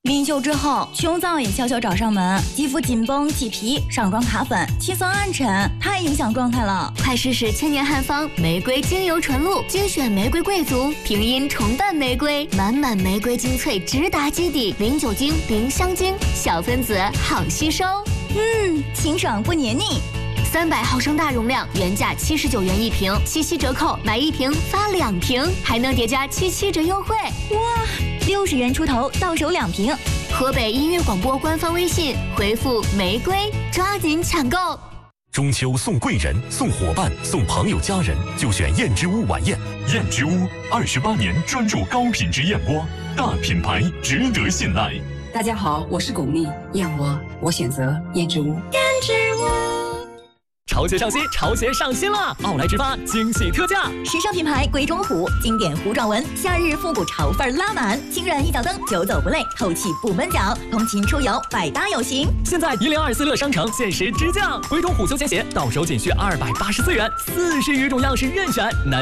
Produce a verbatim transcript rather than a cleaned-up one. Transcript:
临秀之后，琼早也悄悄找上门，肌肤紧绷起皮，上妆卡粉，气色暗沉，太影响状态了。 快试试千年汉方玫瑰精油纯露，精选玫瑰贵族，平阴重瓣玫瑰，满满玫瑰精粹直达基底，零酒精，零香精，小分子好吸收。 嗯，清爽不黏腻。 三百毫升大容量，原价七十九元一瓶，七夕折扣买一瓶发两瓶，还能叠加七七折优惠。 哇，六十元出头到手两瓶。 河北音乐广播官方微信回复玫瑰，抓紧抢购。 中秋送贵人、送伙伴、送朋友家人，就选燕之屋晚宴。 燕之屋二十八年专注高品质燕窝，大品牌值得信赖。 大家好，我是巩俐，燕窝我选择燕之屋。 燕之屋。 潮鞋上新，潮鞋上新啦！奥莱直发惊喜特价， 时尚品牌鬼冢虎，经典糊状纹，夏日复古潮范拉满，轻软一脚蹬，久走不累，透气不闷脚，通勤出游百搭有型。 现在一零二四乐商城限时直降，鬼冢虎休闲鞋到手仅需二百八十四元，四十余种样式任选。男